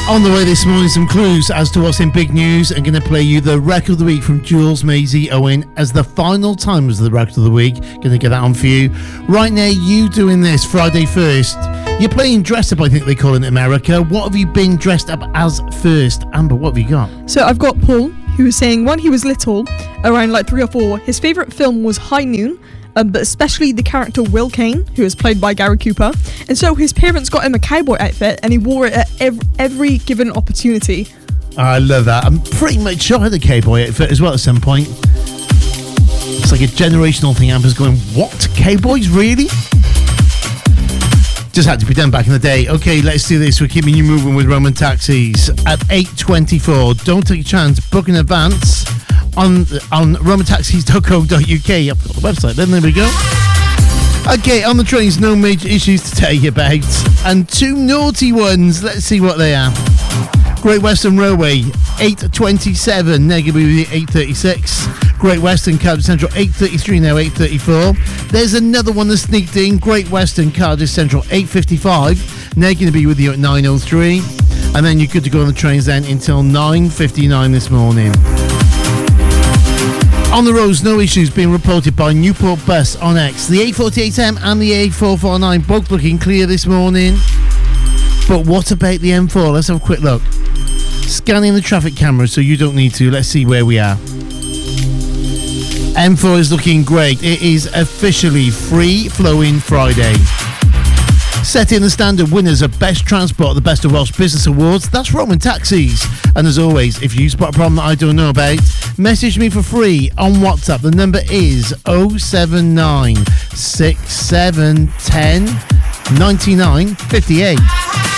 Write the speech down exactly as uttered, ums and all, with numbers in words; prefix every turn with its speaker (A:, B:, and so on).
A: On the way this morning, some clues as to what's in big news. I'm going to play you the record of the week from Jules Maisie Owen as the final time as the record of the week. Going to get that on for you. Right now, you doing this Friday first. You're playing dress up, I think they call it in America. What have you been dressed up as first? Amber, what have you got?
B: So I've got Paul, who was saying when he was little, around like three or four, his favourite film was High Noon. Um, but especially the character Will Kane, who is played by Gary Cooper. And so his parents got him a cowboy outfit and he wore it at every, every given opportunity.
A: I love that. I'm pretty much sure I had a cowboy outfit as well at some point. It's like a generational thing. Amber's going, what? Cowboys? Really? Just had to be done back in the day. Okay, let's do this. We're keeping you moving with Roman Taxis at eight twenty-four. Don't take a chance. Book in advance. On on roman taxis dot co dot uk. I've got the website then, there we go. Okay, on the trains, no major issues to tell you about. And two naughty ones, let's see what they are. Great Western Railway, eight twenty-seven, negatively eight thirty-six. Great Western, Cardiff Central, eight thirty-three, now eight thirty-four. There's another one that sneaked in, Great Western, Cardiff Central, eight fifty-five. Now going to be with you at nine oh three. And then you're good to go on the trains then until nine fifty-nine this morning. On the roads, no issues being reported by Newport Bus on X. The A forty-eight M and the A four forty-nine both looking clear this morning. But what about the M four? Let's have a quick look. Scanning the traffic cameras so you don't need to. Let's see where we are. M four is looking great. It is officially free-flowing Friday. Setting the standard winners of Best Transport at the Best of Welsh Business Awards, that's Roman Taxis. And as always, if you spot a problem that I don't know about, message me for free on WhatsApp. The number is oh seven nine, six seven one oh, nine nine five eight.